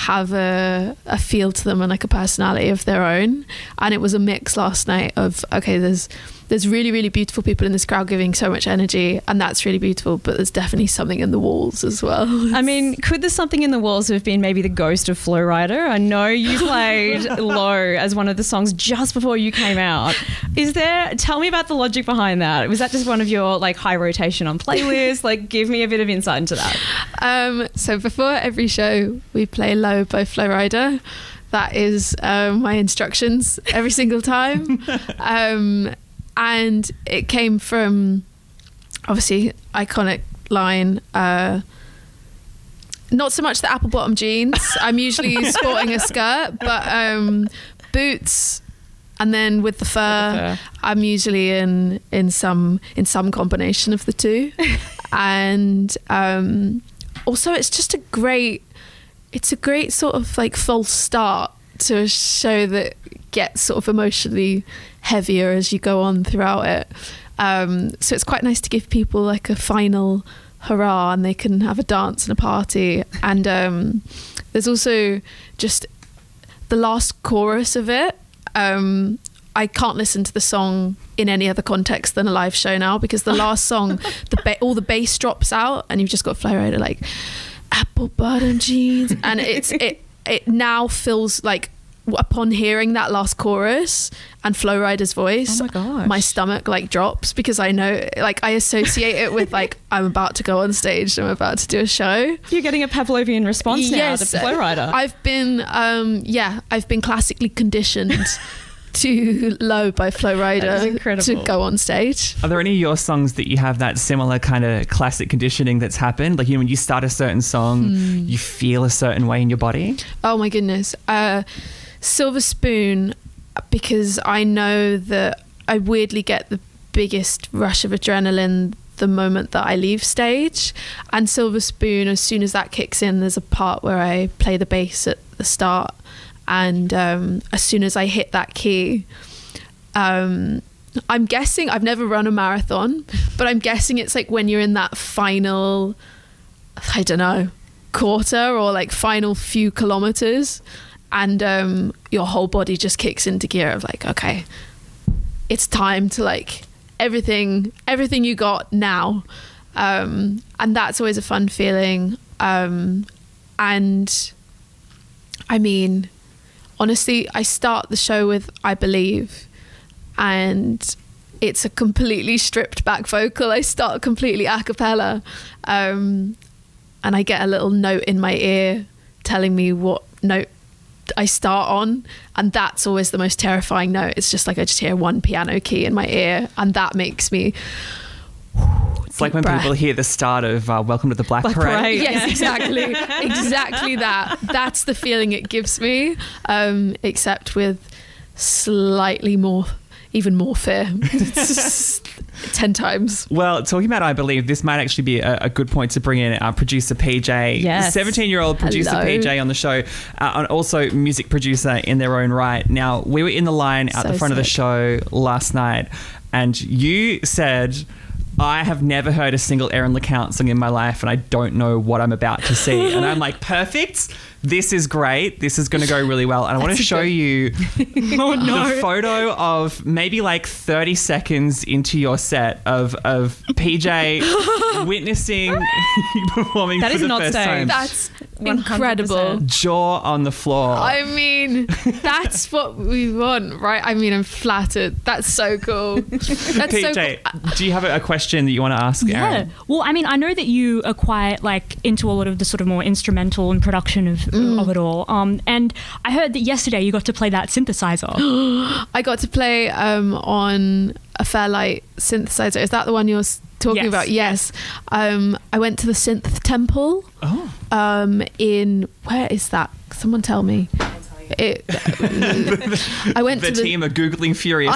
have a feel to them and like a personality of their own. And it was a mix last night of, okay, there's really, really beautiful people in this crowd giving so much energy, and that's really beautiful, but there's definitely something in the walls as well. I mean, could the something in the walls have been maybe the ghost of Flow Rider? I know you played Low as one of the songs just before you came out. Tell me about the logic behind that. Was that just one of your like high rotation on playlists? Like, give me a bit of insight into that. So before every show, we play Low by Flow Rider. That is my instructions every single time. And it came from, obviously, iconic line, not so much the apple bottom jeans. I'm usually sporting a skirt, but boots, and then with the fur, I'm usually in some combination of the two. And also, it's a great sort of like false start to a show that gets sort of emotionally heavier as you go on throughout it. So it's quite nice to give people like a final hurrah, and they can have a dance and a party. And there's also just the last chorus of it. I can't listen to the song in any other context than a live show now, because the last song, all the bass drops out, and you've just got Flow Rider like apple bottom jeans, and it now feels like, upon hearing that last chorus and Flow Rider's voice, oh my gosh, my stomach like drops, because I know, like, I associate it with like I'm about to go on stage, I'm about to do a show. You're getting a Pavlovian response now to Flow Rider. I've been classically conditioned to Low by Flow Rider to go on stage. Are there any of your songs that you have that similar kind of classic conditioning that's happened? Like, you know, when you start a certain song, you feel a certain way in your body? Oh my goodness. Silver Spoon, because I know that I weirdly get the biggest rush of adrenaline the moment that I leave stage. And Silver Spoon, as soon as that kicks in, there's a part where I play the bass at the start. And as soon as I hit that key, I'm guessing, I've never run a marathon, but I'm guessing it's like when you're in that final, I don't know, quarter or like final few kilometers, and your whole body just kicks into gear of like, okay, it's time to like everything you got now. And that's always a fun feeling. And I mean, honestly, I start the show with I Believe, and it's a completely stripped back vocal. I start completely a cappella, and I get a little note in my ear telling me what note I start on, and that's always the most terrifying note. It's just like I just hear one piano key in my ear, and that makes me... It's like when people hear the start of Welcome to the Black Parade. Yes, exactly. Exactly that. That's the feeling it gives me, except with slightly more, even more fear. 10 times. Well, talking about I Believe, this might actually be a good point to bring in our producer PJ, yes. 17-year-old producer PJ on the show, and also music producer in their own right. Now, we were in the line out the front of the show last night, and you said... I have never heard a single Erin LeCount song in my life, and I don't know what I'm about to see. And I'm like, perfect. This is great. This is going to go really well. And I want to show you the photo of maybe like 30 seconds into your set of PJ witnessing you performing that for the not first staged. time. That's 100%. incredible. Jaw on the floor. I mean, that's what we want, right? I mean, I'm flattered. That's so cool. That's PJ, so cool. do you have a question that you want to ask Erin? Yeah. Well, I mean, I know that you are quite like into a lot of the sort of more instrumental and production of it all. And I heard that yesterday you got to play that synthesizer. I got to play on a Fairlight synthesizer. Is that the one you're talking about? Yes. I went to the Synth Temple. In, where is that? Someone tell me. I went the to team are Googling furious.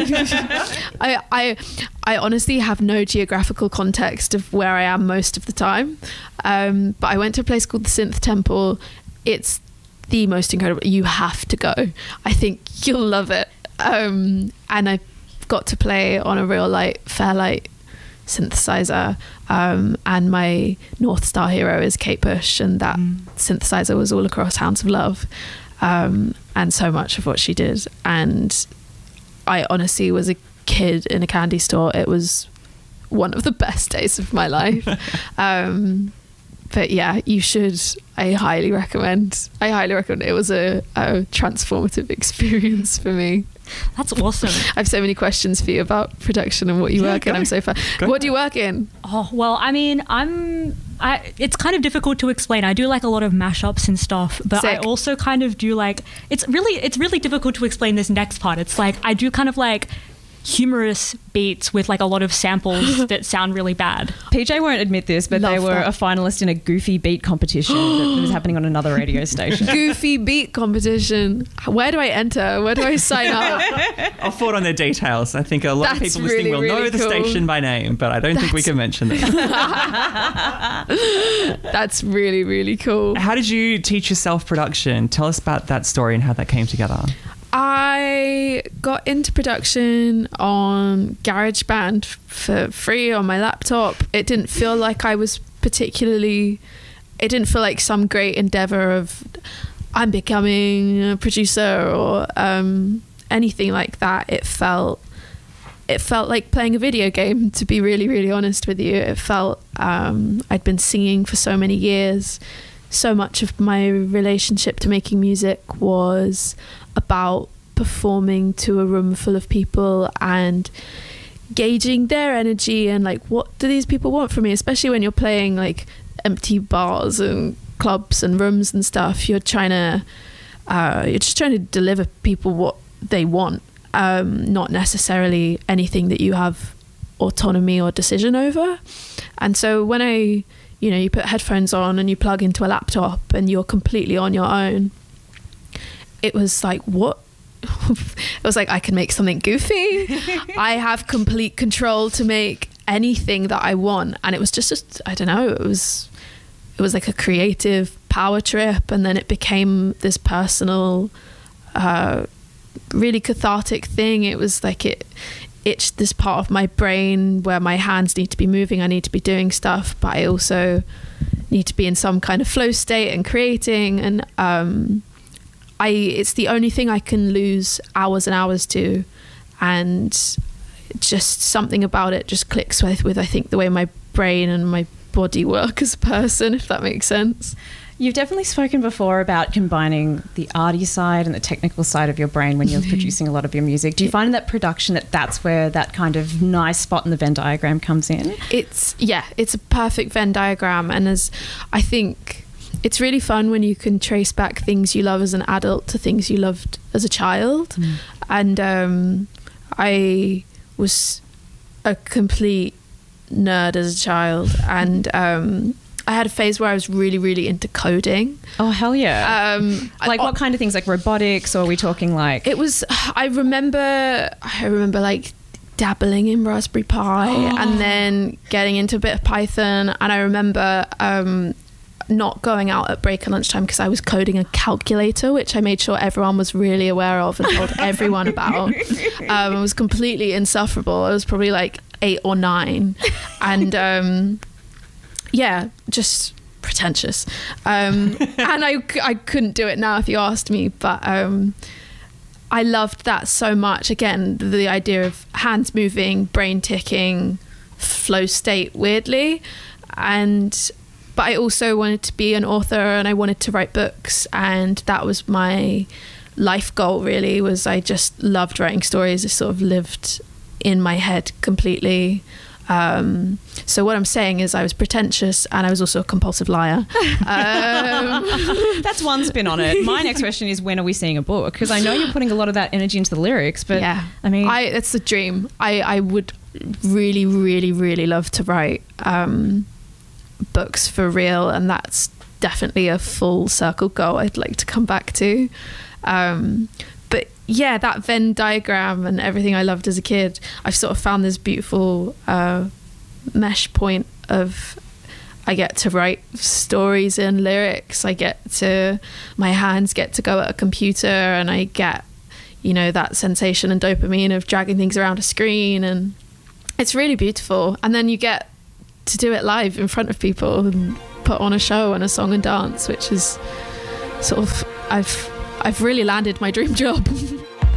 I honestly have no geographical context of where I am most of the time. But I went to a place called the Synth Temple. It's the most incredible. You have to go. I think you'll love it. And I got to play on a real Fairlight synthesizer, and my North Star hero is Kate Bush, and that synthesizer was all across Hounds of Love, and so much of what she did. And I honestly was a kid in a candy store. It was one of the best days of my life. But yeah, you should. I highly recommend. It was a transformative experience for me. That's awesome. I have so many questions for you about production and what you work in. I'm so fun. What do you work in? Oh, well, I mean, it's kind of difficult to explain. I do like a lot of mashups and stuff, but Sick. I also kind of do like, it's really difficult to explain this next part. It's like, I do kind of like humorous beats with like a lot of samples that sound really bad. PJ won't admit this, but they were a finalist in a Goofy beat competition that was happening on another radio station. Goofy beat competition. Where do I enter? Where do I sign up? I'll forward on their details. I think a lot of people listening will know the station by name, but I don't think we can mention them. That's really, really cool. How did you teach yourself production? Tell us about that story and how that came together. I got into production on GarageBand for free on my laptop. It didn't feel like I was it didn't feel like some great endeavor of I'm becoming a producer or anything like that. It felt like playing a video game, to be really, really honest with you. It felt I'd been singing for so many years. So much of my relationship to making music was about performing to a room full of people and gauging their energy and like, what do these people want from me? Especially when you're playing like empty bars and clubs and rooms and stuff. You're just trying to deliver people what they want, not necessarily anything that you have autonomy or decision over. And so when you put headphones on and you plug into a laptop and you're completely on your own, it was like, what? It was like, I can make something goofy. I have complete control to make anything that I want. And it was just I don't know, it was like a creative power trip. And then it became this personal, really cathartic thing. It was like it itched this part of my brain where my hands need to be moving. I need to be doing stuff, but I also need to be in some kind of flow state and creating. And it's the only thing I can lose hours and hours to, and just something about it just clicks with I think the way my brain and my body work as a person, if that makes sense. You've definitely spoken before about combining the arty side and the technical side of your brain when you're producing a lot of your music. Do you find in that production that's where that kind of nice spot in the Venn diagram comes in? It's a perfect Venn diagram, and as I think it's really fun when you can trace back things you love as an adult to things you loved as a child. And I was a complete nerd as a child, and I had a phase where I was really, really into coding. Oh, hell yeah. What kind of things, like robotics, or are we talking like... I remember like dabbling in Raspberry Pi and then getting into a bit of Python. And I remember not going out at break and lunchtime because I was coding a calculator, which I made sure everyone was really aware of and told everyone about. It was completely insufferable. I was probably like 8 or 9. And just pretentious. And I couldn't do it now if you asked me, but I loved that so much. Again, the idea of hands moving, brain ticking, flow state weirdly. But I also wanted to be an author and I wanted to write books, and that was my life goal really. I just loved writing stories. It sort of lived in my head completely. So what I'm saying is I was pretentious and I was also a compulsive liar. That's one spin on it. My next question is, when are we seeing a book? Because I know you're putting a lot of that energy into the lyrics, but yeah, I mean... it's the dream. I would really, really, really love to write books for real, and that's definitely a full circle goal I'd like to come back to. But yeah, that Venn diagram and everything I loved as a kid, I've sort of found this beautiful mesh point of I get to write stories and lyrics. My hands get to go at a computer, and I get, that sensation and dopamine of dragging things around a screen, and It's really beautiful, and then you get to do it live in front of people and put on a show and a song and dance, which is sort of I've really landed my dream job.